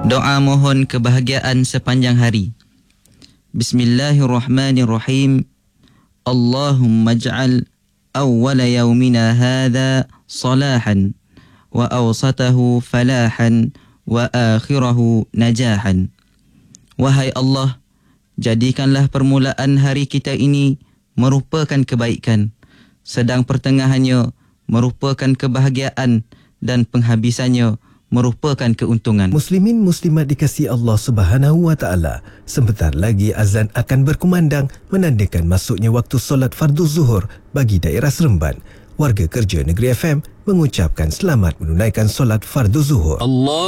Doa mohon kebahagiaan sepanjang hari. Bismillahirrahmanirrahim. Allahumma ij'al awwala yaumina hadha salahan wa awsatahu falahan wa akhirahu najahan. Wahai Allah, jadikanlah permulaan hari kita ini merupakan kebaikan, sedang pertengahannya merupakan kebahagiaan dan penghabisannya merupakan keuntungan. Muslimin muslimat dikasihi Allah Subhanahu wa taala, sebentar lagi azan akan berkumandang menandakan masuknya waktu solat fardu zuhur bagi daerah Seremban. Warga kerja Negeri FM mengucapkan selamat menunaikan solat fardu zuhur. Allah